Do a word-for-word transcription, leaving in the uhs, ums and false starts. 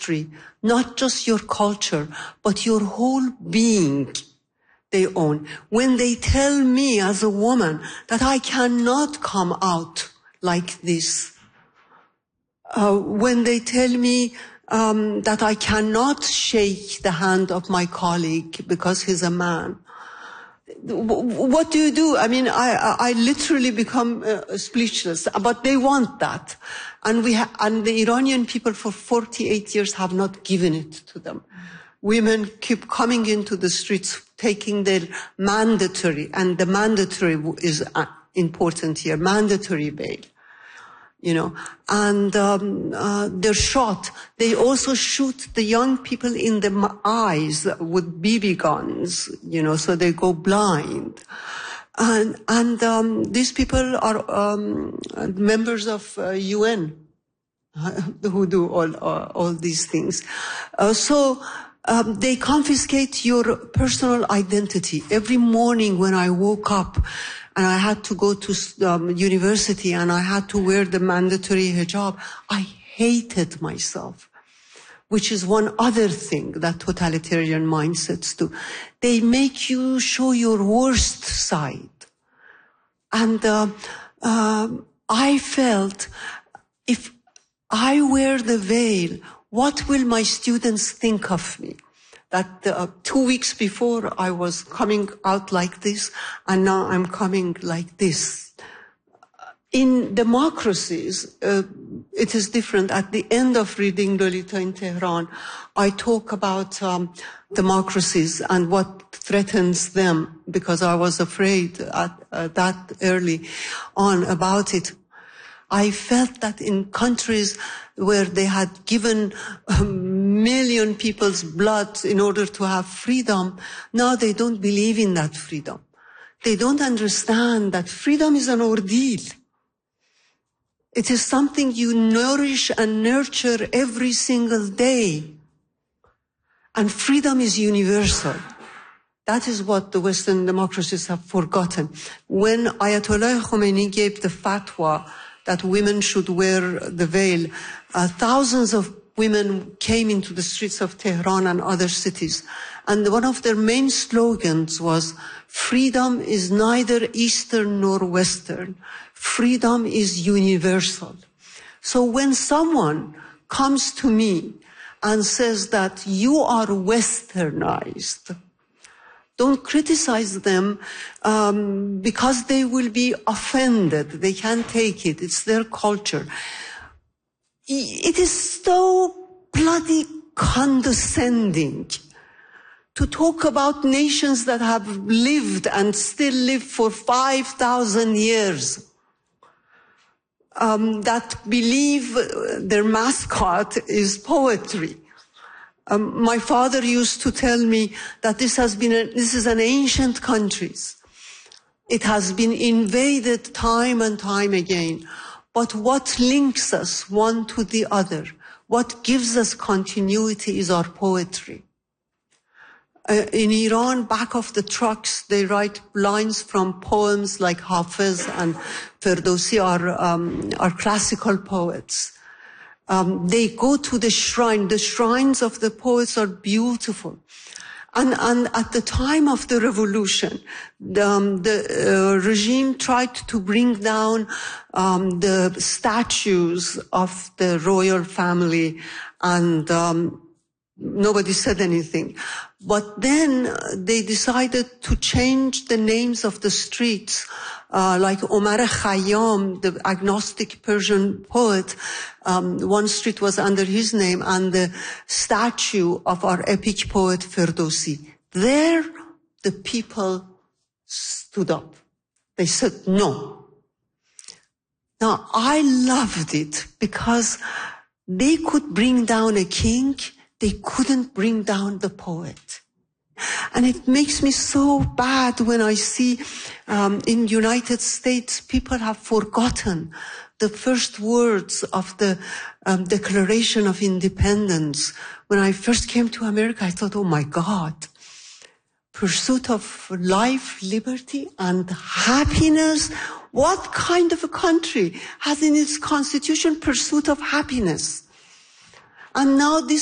history, not just your culture, but your whole being they own. When they tell me as a woman that I cannot come out like this, uh, when they tell me um, that I cannot shake the hand of my colleague because he's a man, what do you do? I mean, I, I literally become uh, speechless, but they want that. And we ha- and the Iranian people for forty-eight years have not given it to them. Women keep coming into the streets, taking their mandatory, and the mandatory is uh, important here, mandatory bail. You know, and um, uh, they're shot. They also shoot the young people in the eyes with B B guns, you know, so they go blind. And, and um, these people are um, members of uh, U N uh, who do all, uh, all these things. Uh, so um, they confiscate your personal identity. Every morning when I woke up, and I had to go to um, university and I had to wear the mandatory hijab, I hated myself, which is one other thing that totalitarian mindsets do. They make you show your worst side. And uh, uh, I felt, if I wear the veil, what will my students think of me? That uh, two weeks before I was coming out like this, and now I'm coming like this. In democracies, uh, it is different. At the end of reading Lolita in Tehran, I talk about um, democracies and what threatens them, because I was afraid at uh, that early on about it. I felt that in countries where they had given a million people's blood in order to have freedom, now they don't believe in that freedom. They don't understand that freedom is an ordeal. It is something you nourish and nurture every single day. And freedom is universal. That is what the Western democracies have forgotten. When Ayatollah Khomeini gave the fatwa that women should wear the veil, uh, thousands of women came into the streets of Tehran and other cities. And one of their main slogans was, freedom is neither Eastern nor Western. Freedom is universal. So when someone comes to me and says that you are westernized, don't criticize them um, because they will be offended. They can't take it. It's their culture. It is so bloody condescending to talk about nations that have lived and still live for five thousand years, um, that believe their mascot is poetry. Um, my father used to tell me that this has been a, this is an ancient country. It has been invaded time and time again. But what links us one to the other, what gives us continuity, is our poetry. Uh, in Iran, back of the trucks, they write lines from poems like Hafiz and Ferdowsi are, um, are classical poets. Um, they go to the shrine. The shrines of the poets are beautiful. And, and at the time of the revolution, the, um, the uh, regime tried to bring down um, the statues of the royal family, and um, nobody said anything. But then they decided to change the names of the streets. Uh, like Omar Khayyam, the agnostic Persian poet, um, one street was under his name, and the statue of our epic poet Ferdowsi. There, the people stood up. They said no. Now, I loved it because they could bring down a king, they couldn't bring down the poet. And it makes me so bad when I see um, in United States people have forgotten the first words of the um, Declaration of Independence. When I first came to America, I thought, oh my God, pursuit of life, liberty, and happiness. What kind of a country has in its constitution pursuit of happiness? And now this